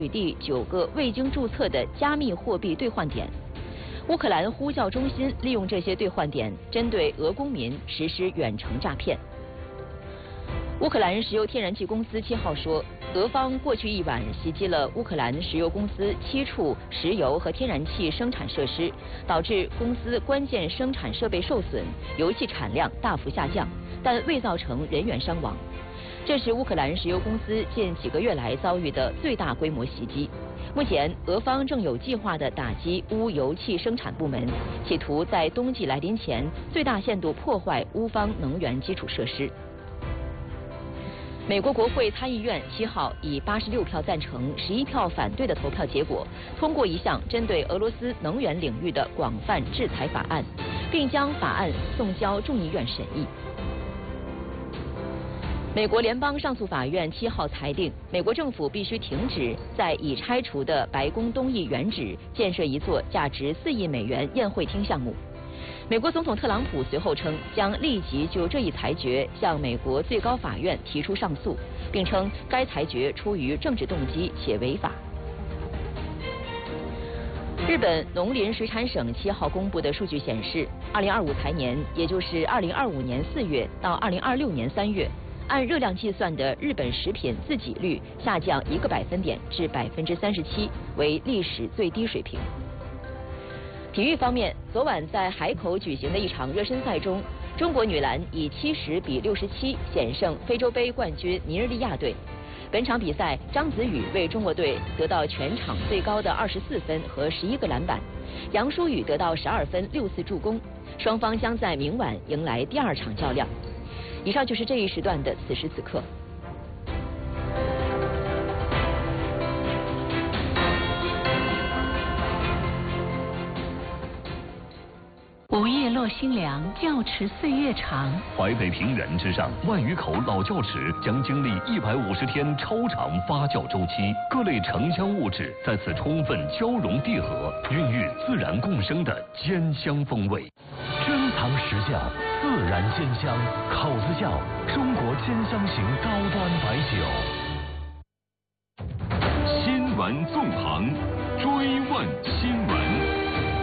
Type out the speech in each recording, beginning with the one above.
地9个未经注册的加密货币兑换点。乌克兰呼叫中心利用这些兑换点，针对俄公民实施远程诈骗。乌克兰石油天然气公司7号说，俄方过去1晚袭击了乌克兰石油公司7处石油和天然气生产设施，导致公司关键生产设备受损，油气产量大幅下降，但未造成人员伤亡。这是乌克兰石油公司近几个月来遭遇的最大规模袭击。目前，俄方正有计划地打击乌油气生产部门，企图在冬季来临前最大限度破坏乌方能源基础设施。美国国会参议院7号以86票赞成、11票反对的投票结果，通过一项针对俄罗斯能源领域的广泛制裁法案，并将法案送交众议院审议。美国联邦上诉法院7号裁定，美国政府必须停止在已拆除的白宫东翼原址建设一座价值4亿美元宴会厅项目。美国总统特朗普随后称，将立即就这一裁决向美国最高法院提出上诉，并称该裁决出于政治动机且违法。日本农林水产省7号公布的数据显示，2025财年，也就是2025年4月到2026年3月。按热量计算的日本食品自给率下降1个百分点至37%，为历史最低水平。体育方面，昨晚在海口举行的一场热身赛中，中国女篮以70比67险胜非洲杯冠军尼日利亚队。本场比赛，张子宇为中国队得到全场最高的24分和11个篮板，杨舒雨得到12分6次助攻。双方将在明晚迎来第2场较量。以上就是这一时段的此时此刻。 午夜落新凉，教池岁月长。 淮北平原之上，万余口老窖池将经历150天超长发酵周期，各类城乡物质在此充分交融缔合，孕育自然共生的兼香风味。珍藏实窖，自然鲜香，口子窖，中国兼香型高端白酒。新闻纵横，追问新闻。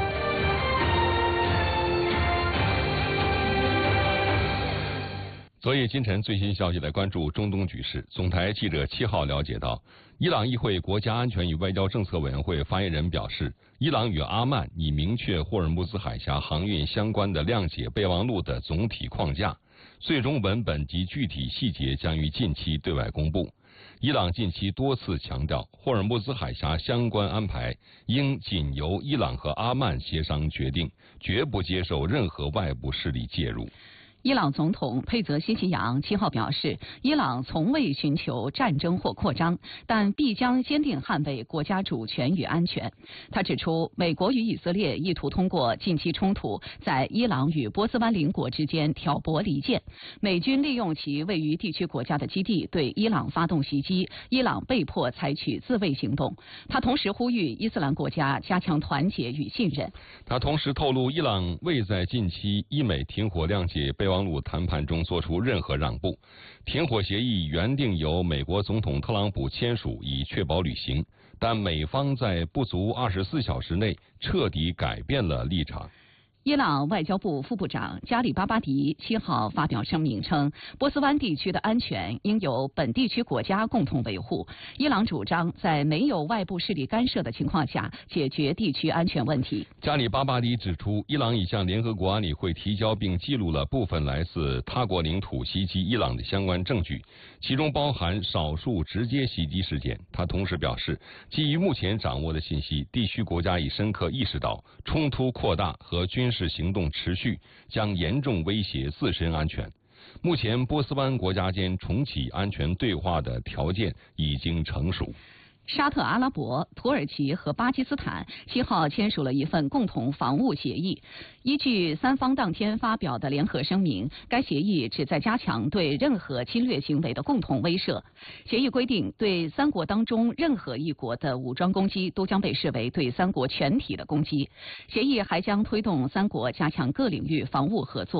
昨夜今晨最新消息来关注中东局势。总台记者7号了解到，伊朗议会国家安全与外交政策委员会发言人表示，伊朗与阿曼已明确霍尔木兹海峡航运相关的谅解备忘录的总体框架，最终文本及具体细节将于近期对外公布。伊朗近期多次强调，霍尔木兹海峡相关安排应仅由伊朗和阿曼协商决定，绝不接受任何外部势力介入。 伊朗总统佩泽希奇扬7号表示，伊朗从未寻求战争或扩张，但必将坚定捍卫国家主权与安全。他指出，美国与以色列意图通过近期冲突在伊朗与波斯湾邻国之间挑拨离间，美军利用其位于地区国家的基地对伊朗发动袭击，伊朗被迫采取自卫行动。他同时呼吁伊斯兰国家加强团结与信任。 他同时透露，伊朗未在近期伊美停火谅解备忘录谈判中做出任何让步，停火协议原定由美国总统特朗普签署以确保履行，但美方在不足24小时内彻底改变了立场。 伊朗外交部副部长加里巴巴迪7号发表声明称，波斯湾地区的安全应由本地区国家共同维护。伊朗主张在没有外部势力干涉的情况下解决地区安全问题。 加里巴巴迪指出，伊朗已向联合国安理会提交并记录了部分来自他国领土袭击伊朗的相关证据，其中包含少数直接袭击事件。他同时表示，基于目前掌握的信息，地区国家已深刻意识到冲突扩大和军事行动持续将严重威胁自身安全。目前波斯湾国家间重启安全对话的条件已经成熟。 沙特阿拉伯、土耳其和巴基斯坦7号签署了一份共同防务协议。依据三方当天发表的联合声明，该协议旨在加强对任何侵略行为的共同威慑。协议规定，对三国当中任何一国的武装攻击都将被视为对三国全体的攻击。协议还将推动三国加强各领域防务合作。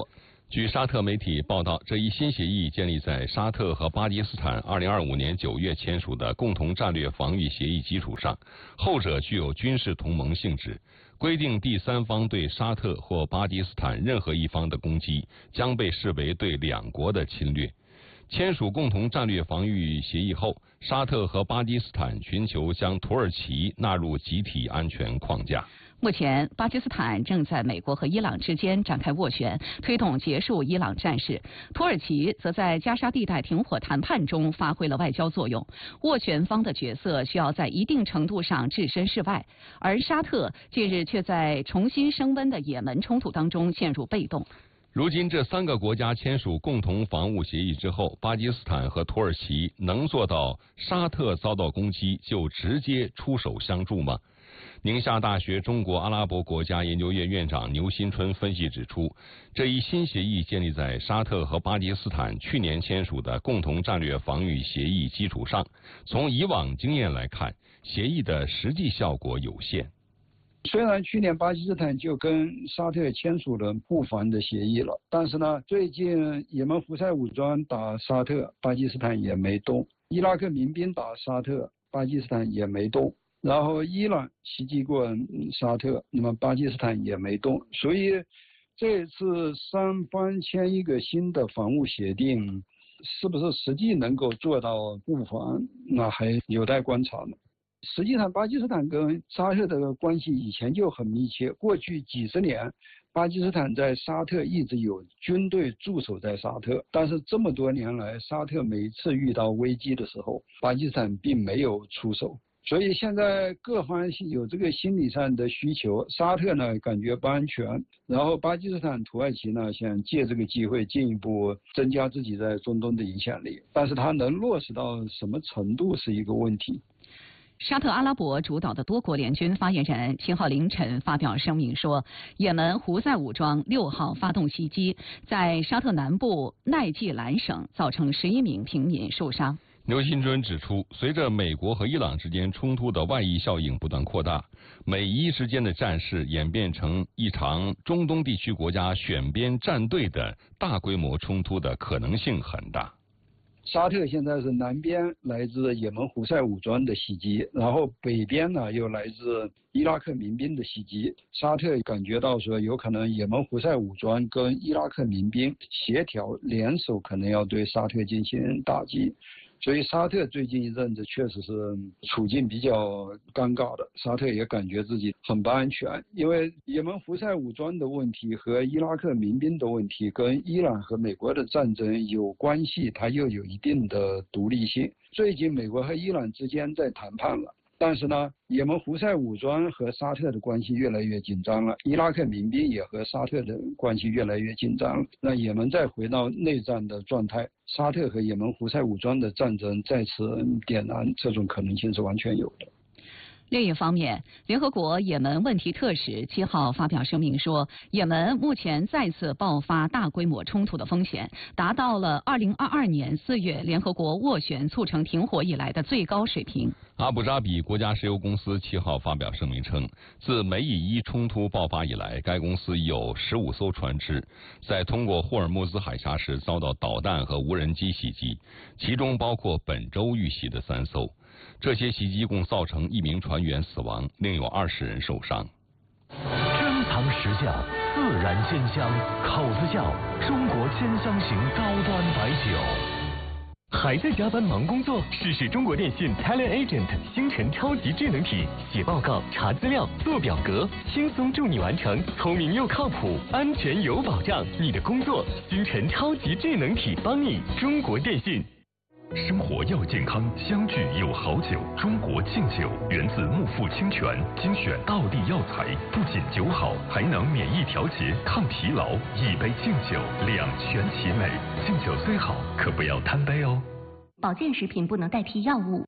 据沙特媒体报道，这一新协议建立在沙特和巴基斯坦2025年9月签署的共同战略防御协议基础上，后者具有军事同盟性质，规定第三方对沙特或巴基斯坦任何一方的攻击将被视为对两国的侵略。签署共同战略防御协议后，沙特和巴基斯坦寻求将土耳其纳入集体安全框架。 目前，巴基斯坦正在美国和伊朗之间展开斡旋，推动结束伊朗战事。土耳其则在加沙地带停火谈判中发挥了外交作用。斡旋方的角色需要在一定程度上置身事外，而沙特近日却在重新升温的也门冲突当中陷入被动。 如今，这3个国家签署共同防务协议之后，巴基斯坦和土耳其能做到沙特遭到攻击就直接出手相助吗？宁夏大学中国阿拉伯国家研究院院长牛新春分析指出，这一新协议建立在沙特和巴基斯坦去年签署的共同战略防御协议基础上，从以往经验来看，协议的实际效果有限。 虽然去年巴基斯坦就跟沙特签署了布防的协议了，但是呢，最近也门胡塞武装打沙特，巴基斯坦也没动；伊拉克民兵打沙特，巴基斯坦也没动。然后伊朗袭击过沙特，那么巴基斯坦也没动，所以这次三方签一个新的防务协定，是不是实际能够做到布防，那还有待观察呢。实际上，巴基斯坦跟沙特的关系以前就很密切，过去几十年，巴基斯坦在沙特一直有军队驻守在沙特，但是这么多年来，沙特每一次遇到危机的时候，巴基斯坦并没有出手。所以现在各方有这个心理上的需求，沙特呢感觉不安全，然后巴基斯坦、土耳其呢想借这个机会进一步增加自己在中东的影响力，但是它能落实到什么程度是一个问题。 沙特阿拉伯主导的多国联军发言人7号凌晨发表声明说，也门胡塞武装6号发动袭击，在沙特南部奈季兰省造成11名平民受伤。 牛新春指出，随着美国和伊朗之间冲突的外溢效应不断扩大，美伊之间的战事演变成一场中东地区国家选边站队的大规模冲突的可能性很大。 沙特现在是南边来自也门胡塞武装的袭击，然后北边呢又来自伊拉克民兵的袭击。沙特感觉到说，有可能也门胡塞武装跟伊拉克民兵协调联手，可能要对沙特进行打击。所以沙特最近一阵子确实是处境比较尴尬的，沙特也感觉自己很不安全，因为也门胡塞武装的问题和伊拉克民兵的问题跟伊朗和美国的战争有关系，它又有一定的独立性。最近美国和伊朗之间在谈判了，但是呢，也门胡塞武装和沙特的关系越来越紧张了，伊拉克民兵也和沙特的关系越来越紧张了，那也门再回到内战的状态，沙特和也门胡塞武装的战争再次点燃，这种可能性是完全有的。 另一方面，联合国也门问题特使7号发表声明说，也门目前再次爆发大规模冲突的风险达到了2022年4月联合国斡旋促成停火以来的最高水平。 阿布扎比国家石油公司7号发表声明称，自美以伊冲突爆发以来，该公司已有15艘船只在通过霍尔木兹海峡时遭到导弹和无人机袭击，其中包括本周遇袭的3艘。这些袭击共造成1名船员死亡，另有20人受伤。 珍藏实窖，自然鲜香，口子窖，中国鲜香型高端白酒。还在加班忙工作？试试中国电信 TeleAgent 星辰超级智能体，写报告、查资料、做表格，轻松助你完成，聪明又靠谱，安全有保障。你的工作，星辰超级智能体帮你。中国电信。生活要健康，相聚有好酒。中国敬酒源自木富清泉，精选道地药材，不仅酒好，还能免疫调节、抗疲劳。一杯敬酒，两全其美。敬酒虽好，可不要贪杯哦。 保健食品不能代替药物。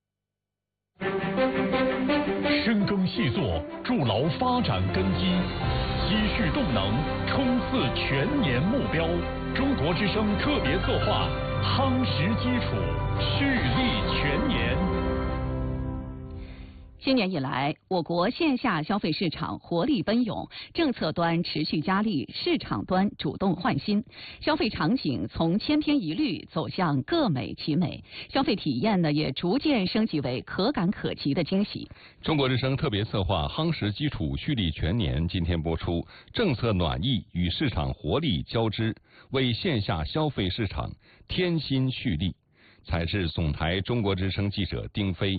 深耕细作，筑牢发展根基，积蓄动能，冲刺全年目标。中国之声特别策划。夯实基础，蓄力全年。 今年以来，我国线下消费市场活力奔涌，政策端持续加力，市场端主动换新，消费场景从千篇一律走向各美其美，消费体验呢也逐渐升级为可感可及的惊喜。 中国之声特别策划夯实基础蓄力全年今天播出，政策暖意与市场活力交织，为线下消费市场添新蓄力。采自总台中国之声记者丁飞。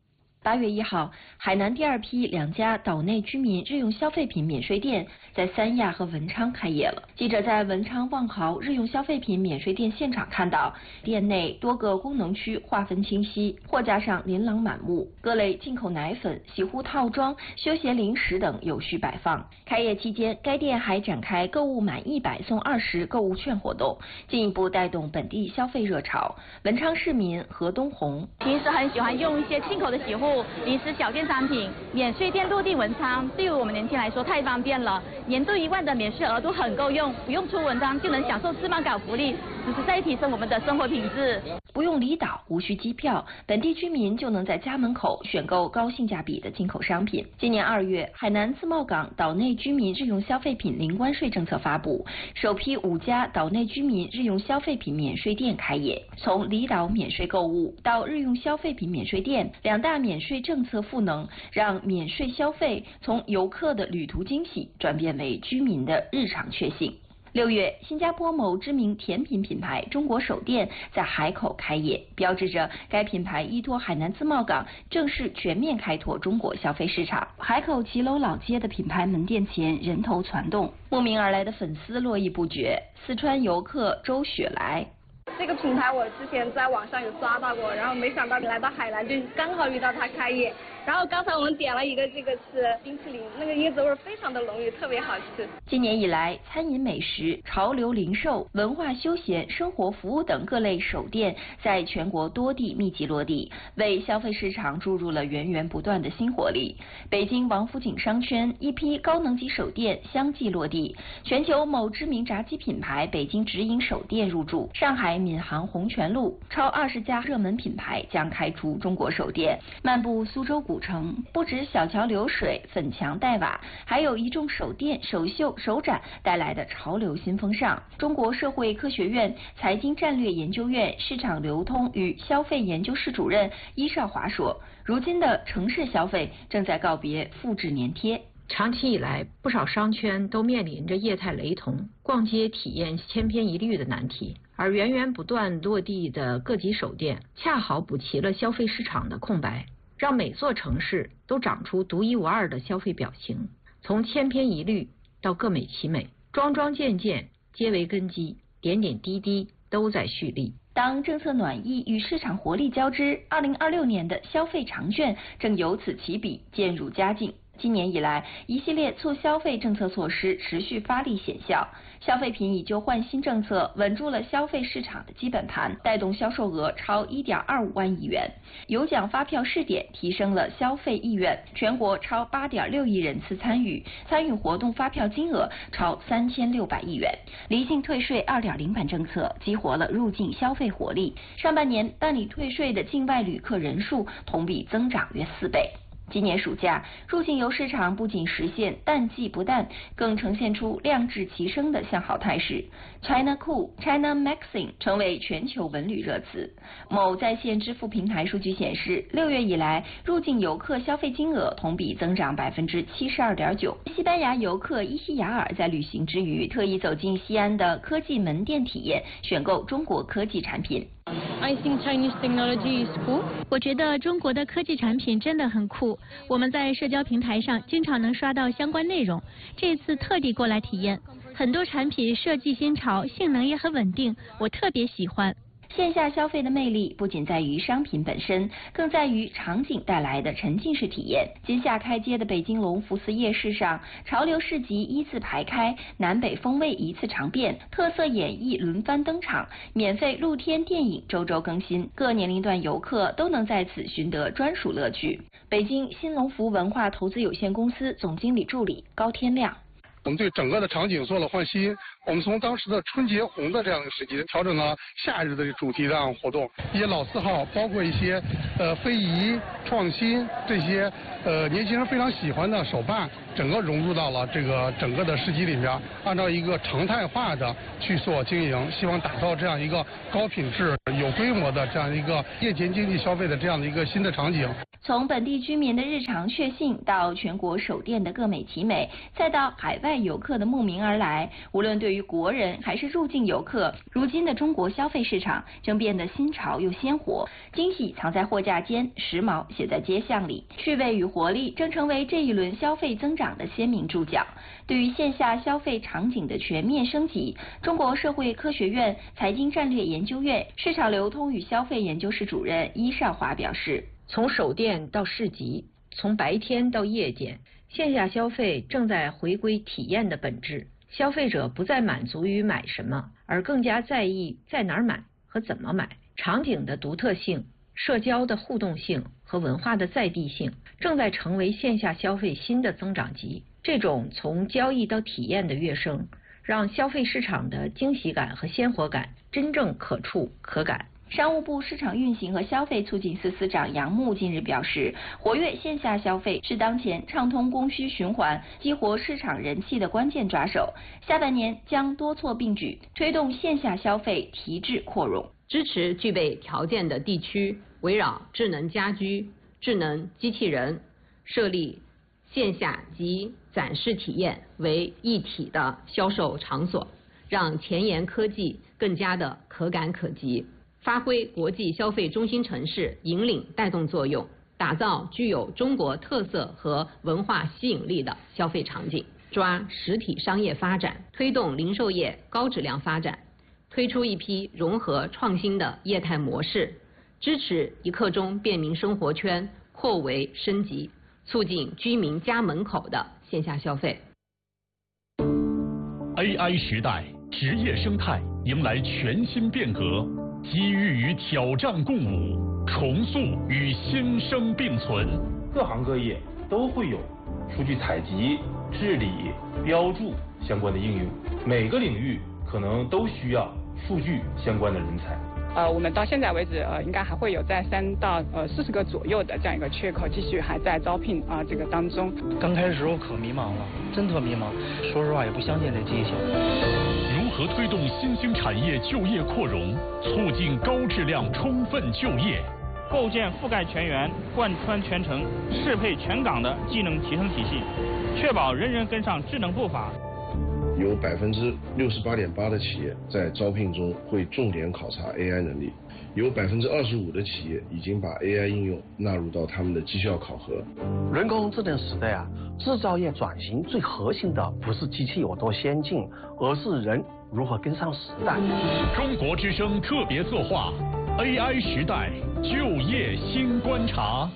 8月1号，海南第2批2家岛内居民日用消费品免税店在三亚和文昌开业了。记者在文昌万豪日用消费品免税店现场看到，店内多个功能区划分清晰，货架上琳琅满目，各类进口奶粉、洗护套装、休闲零食等有序摆放。开业期间，该店还展开购物满100送20购物券活动，进一步带动本地消费热潮。文昌市民何东红平时很喜欢用一些进口的洗护、零食小件商品，免税店落地文昌，对于我们年轻人来说太方便了。年度1万的免税额度很够用，不用出文章就能享受自贸港福利，实实在提升我们的生活品质。 不用离岛，无需机票，本地居民就能在家门口选购高性价比的进口商品。今年2月，海南自贸港岛内居民日用消费品零关税政策发布，首批5家岛内居民日用消费品免税店开业。从离岛免税购物到日用消费品免税店，2大免税政策赋能，让免税消费从游客的旅途惊喜转变为居民的日常确幸。6月，新加坡某知名甜品品牌中国首店在海口开业，标志着该品牌依托海南自贸港正式全面开拓中国消费市场。海口骑楼老街的品牌门店前人头攒动，慕名而来的粉丝络绎不绝。四川游客周雪来。 这个品牌我之前在网上有刷到过，然后没想到来到海南就刚好遇到它开业。然后刚才我们点了一个这个是冰淇淋，那个椰子味非常的浓郁，特别好吃。 今年以来，餐饮美食、潮流零售、文化休闲、生活服务等各类首店在全国多地密集落地，为消费市场注入了源源不断的新活力。北京王府井商圈一批高能级首店相继落地，全球某知名炸鸡品牌北京直营首店入驻，上海闵行红泉路超20家热门品牌将开出中国首店。漫步苏州古城，不止小桥流水、粉墙黛瓦，还有一众首店、首秀、首展带来的潮流新风尚。中国社会科学院财经战略研究院市场流通与消费研究室主任伊少华说，如今的城市消费正在告别复制粘贴。 长期以来，不少商圈都面临着业态雷同、逛街体验千篇一律的难题，而源源不断落地的各级首店，恰好补齐了消费市场的空白，让每座城市都长出独一无二的消费表情。从千篇一律到各美其美，桩桩件件皆为根基，点点滴滴都在蓄力。 当政策暖意与市场活力交织，2026年的消费长卷正由此起笔，渐入佳境。今年以来，一系列促消费政策措施持续发力显效，消费品以旧换新政策稳住了消费市场的基本盘，带动销售额超1.25万亿元。有奖发票试点提升了消费意愿，全国超8.6亿人次参与活动发票金额超3600亿元。离境退税2.0版政策激活了入境消费活力，上半年办理退税的境外旅客人数同比增长约4倍。今年暑假，入境游市场不仅实现淡季不淡，更呈现出量质齐升的向好态势。China Cool、China Maxing 成为全球文旅热词。某在线支付平台数据显示，6月以来，入境游客消费金额同比增长72.9%。西班牙游客伊西雅尔在旅行之余，特意走进西安的科技门店体验，选购中国科技产品。 I think Chinese technology is cool. 我觉得中国的科技产品真的很酷。我们在社交平台上经常能刷到相关内容，这次特地过来体验。很多产品设计新潮，性能也很稳定，我特别喜欢。 线下消费的魅力不仅在于商品本身，更在于场景带来的沉浸式体验。今夏开街的北京隆福寺夜市上，潮流市集依次排开，南北风味一次尝遍，特色演绎轮番登场，免费露天电影周周更新，各年龄段游客都能在此寻得专属乐趣。北京新隆福文化投资有限公司总经理助理高天亮。 我们对整个的场景做了换新，我们从当时的春节红的这样一个时期调整了夏日的主题的这样活动，一些老字号，包括一些非遗创新这些年轻人非常喜欢的手办，整个融入到了这个整个的市集里面，按照一个常态化的去做经营，希望打造这样一个高品质、有规模的这样一个夜间经济消费的这样的一个新的场景。 从本地居民的日常确信，到全国首店的各美其美，再到海外游客的慕名而来，无论对于国人还是入境游客，如今的中国消费市场正变得新潮又鲜活，惊喜藏在货架间，时髦写在街巷里，趣味与活力正成为这一轮消费增长的鲜明注脚。对于线下消费场景的全面升级，中国社会科学院财经战略研究院市场流通与消费研究室主任伊少华表示， 从首店到市集，从白天到夜间，线下消费正在回归体验的本质。消费者不再满足于买什么，而更加在意在哪儿买和怎么买。场景的独特性、社交的互动性和文化的在地性，正在成为线下消费新的增长极。这种从交易到体验的跃升，让消费市场的惊喜感和鲜活感真正可触可感。 商务部市场运行和消费促进司司长杨牧近日表示，活跃线下消费是当前畅通供需循环、激活市场人气的关键抓手。下半年将多措并举，推动线下消费提质扩容， 支持具备条件的地区围绕智能家居、智能机器人设立线下及展示体验为一体的销售场所，让前沿科技更加的可感可及，发挥国际消费中心城市引领带动作用，打造具有中国特色和文化吸引力的消费场景，抓实体商业发展，推动零售业高质量发展，推出一批融合创新的业态模式，支持一刻钟便民生活圈扩围升级，促进居民家门口的线下消费。 AI 时代，职业生态迎来全新变革，机遇与挑战共舞，重塑与新生并存。 各行各业都会有数据采集、治理、标注相关的应用，每个领域可能都需要数据相关的人才。 我们到现在为止，应该还会有在3到40个左右的这样一个缺口，继续还在招聘这个当中。 刚开始时候可迷茫了，真特迷茫，说实话也不相信这绩效。 如何推动新兴产业就业扩容，促进高质量充分就业？ 构建覆盖全员、贯穿全程、适配全岗的技能提升体系，确保人人跟上智能步伐。 有68.8%的企业在招聘中会重点考察 AI 能力，有25%的企业已经把 AI 应用纳入到他们的绩效考核。 人工智能时代啊，制造业转型最核心的不是机器有多先进，而是人如何跟上时代。 中国之声特别策划 AI 时代就业新观察。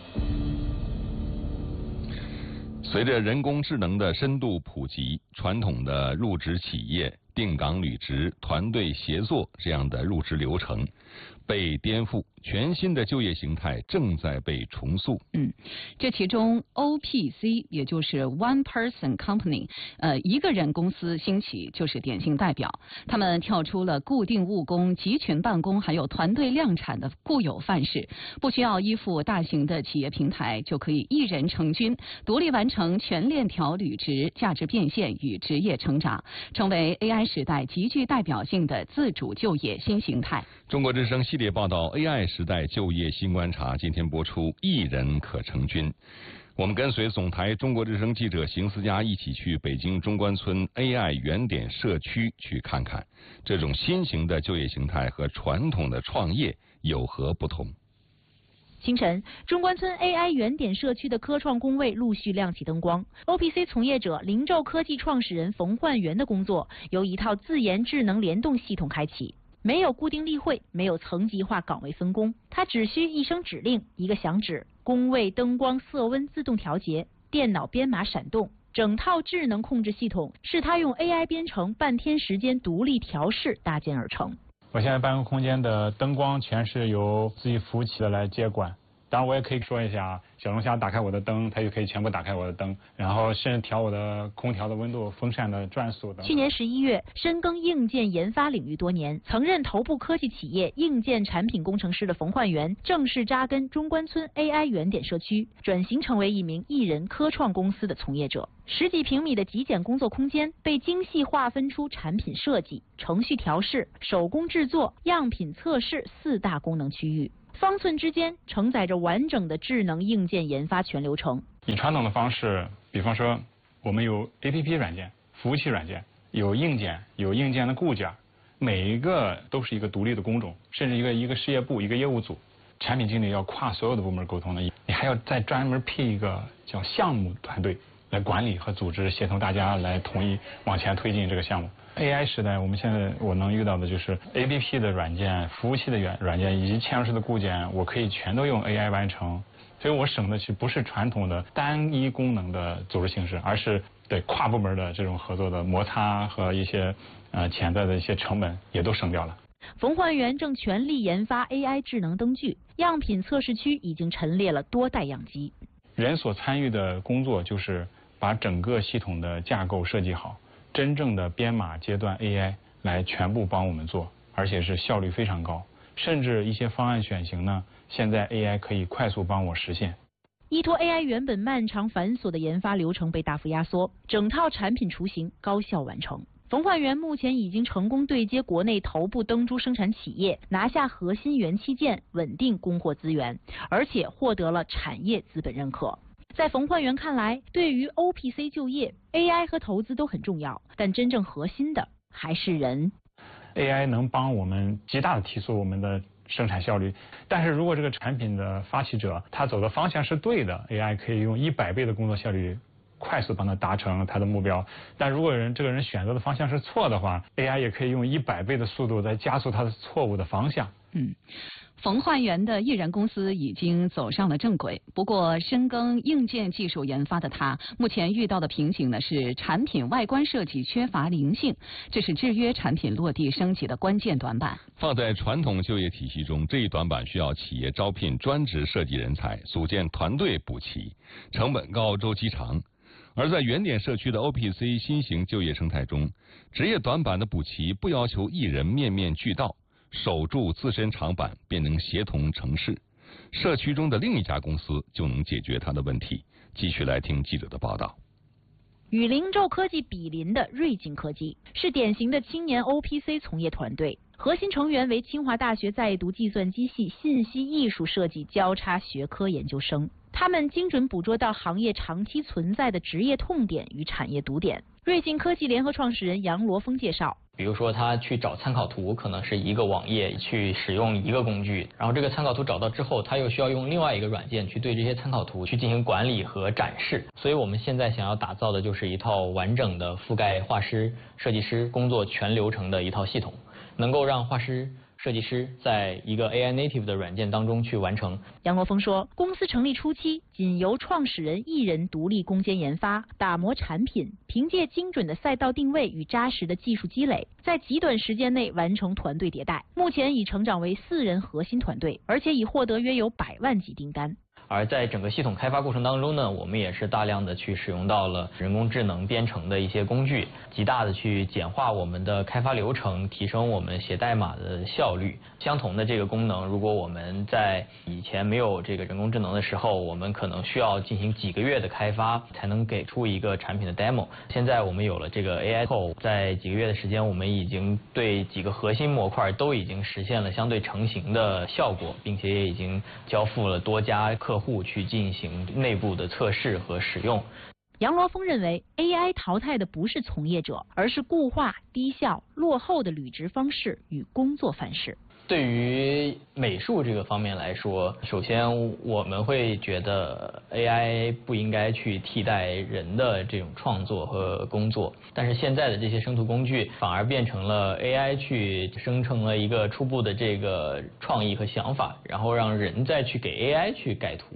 随着人工智能的深度普及，传统的入职企业、定岗履职、团队协作这样的入职流程被颠覆，全新的就业形态正在被重塑。 这其中 OPC 也就是 One Person Company， 一个人公司兴起就是典型代表。他们跳出了固定务工、集群办公还有团队量产的固有范式，不需要依附大型的企业平台，就可以一人成军，独立完成全链条履职、价值变现与职业成长，成为 AI 时代极具代表性的自主就业新形态。 中国之声系列报道 AI 时代就业新观察，今天播出一人可成军。我们跟随总台中国之声记者邢思佳一起去北京中关村 AI 原点社区去看看，这种新型的就业形态和传统的创业有何不同。 清晨，中关村 AI 原点社区的科创工位陆续亮起灯光。OPC 从业者灵宙科技创始人冯焕元的工作由一套自研智能联动系统开启。没有固定例会，没有层级化岗位分工，他只需一声指令，一个响指，工位灯光色温自动调节，电脑编码闪动，整套智能控制系统是他用 AI 编程半天时间独立调试搭建而成。 我现在办公空间的灯光全是由自己服务器的来接管， 当然我也可以说一下，小龙虾打开我的灯，它就可以全部打开我的灯，然后甚至调我的空调的温度、风扇的转速等。 去年11月，深耕硬件研发领域多年，曾任头部科技企业硬件产品工程师的冯焕元，正式扎根中关村 AI 原点社区，转型成为一名艺人科创公司的从业者。10几平米的极简工作空间被精细划分出产品设计、程序调试、手工制作、样品测试4大功能区域。方寸之间承载着完整的智能硬件研发全流程。 以传统的方式，比方说我们有 APP 软件、服务器软件，有硬件，有硬件的固件，每一个都是一个独立的工种，甚至一个事业部、一个业务组，产品经理要跨所有的部门沟通的，你还要再专门配一个叫项目团队来管理和组织，协同大家来统一往前推进这个项目。AI 时代，我能遇到的就是 APP 的软件、服务器的软件以及嵌入式的固件，我可以全都用 AI 完成，所以我省的不是传统的单一功能的组织形式，而是对跨部门的这种合作的摩擦和一些潜在的一些成本也都省掉了。 冯焕元正全力研发 AI 智能灯具，样品测试区已经陈列了多代样机。 人所参与的工作就是把整个系统的架构设计好。真正的编码阶段 AI 来全部帮我们做，而且是效率非常高，甚至一些方案选型呢，现在 AI 可以快速帮我实现。 依托 AI 原本漫长繁琐的研发流程被大幅压缩，整套产品雏形高效完成。冯焕元目前已经成功对接国内头部灯珠生产企业，拿下核心元器件，稳定供货资源，而且获得了产业资本认可。在冯焕元看来，对于 OPC 就业 ，AI 和投资都很重要，但真正核心的还是人。 AI 能帮我们极大的提速我们的生产效率，但是如果这个产品的发起者他走的方向是对的 ，AI 可以用100倍的工作效率快速帮他达成他的目标。但如果这个人选择的方向是错的话 ，AI 也可以用100倍的速度来加速他的错误的方向。 冯焕元的艺人公司已经走上了正轨，不过深耕硬件技术研发的他，目前遇到的瓶颈呢是产品外观设计缺乏灵性，这是制约产品落地升级的关键短板。 放在传统就业体系中，这一短板需要企业招聘专职设计人才，组建团队补齐，成本高，周期长。而在原点社区的 OPC 新型就业生态中，职业短板的补齐不要求艺人面面俱到，守住自身长板便能协同成事，社区中的另一家公司就能解决他的问题。继续来听记者的报道。 与灵宙科技比邻的瑞金科技是典型的青年 OPC 从业团队，核心成员为清华大学在读计算机系信息艺术设计交叉学科研究生，他们精准捕捉到行业长期存在的职业痛点与产业堵点。瑞金科技联合创始人杨罗峰介绍， 比如说他去找参考图，可能是一个网页去使用一个工具，然后这个参考图找到之后，他又需要用另外一个软件去对这些参考图去进行管理和展示。所以我们现在想要打造的就是一套完整的覆盖画师、设计师工作全流程的一套系统，能够让画师、设计师在一个 AI native 的软件当中去完成。 杨国峰说，公司成立初期仅由创始人一人独立攻坚研发，打磨产品，凭借精准的赛道定位与扎实的技术积累，在极短时间内完成团队迭代。目前已成长为4人核心团队，而且已获得约有100万级订单。 而在整个系统开发过程当中呢，我们也是大量的去使用到了人工智能编程的一些工具，极大的去简化我们的开发流程，提升我们写代码的效率。相同的这个功能，如果我们在以前没有这个人工智能的时候，我们可能需要进行几个月的开发才能给出一个产品的 demo。现在我们有了这个 AI 后，在几个月的时间，我们已经对几个核心模块都已经实现了相对成型的效果，并且也已经交付了多家客户去进行内部的测试和使用。 杨罗峰认为 AI 淘汰的不是从业者，而是固化、低效、落后的履职方式与工作范式。 对于美术这个方面来说，首先我们会觉得 AI 不应该去替代人的这种创作和工作，但是现在的这些生图工具反而变成了 AI 去生成了一个初步的这个创意和想法，然后让人再去给 AI 去改图。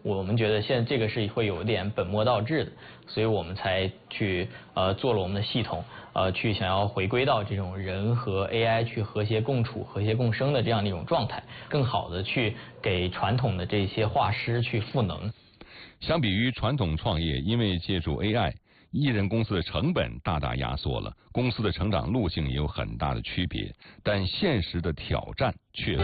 我们觉得现在这个是会有点本末倒置的，所以我们才去做了我们的系统，去想要回归到这种人和 AI 去和谐共处、和谐共生的这样的一种状态，更好的去给传统的这些画师去赋能。 相比于传统创业，因为借助 AI， 艺人公司的成本大大压缩了，公司的成长路径也有很大的区别，但现实的挑战却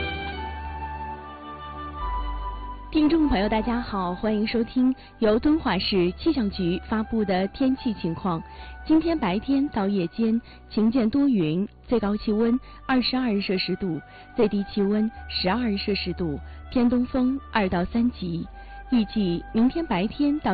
听众朋友大家好，欢迎收听由敦化市气象局发布的天气情况。今天白天到夜间晴间多云，最高气温22摄氏度，最低气温12摄氏度，偏东风2到3级。预计明天白天到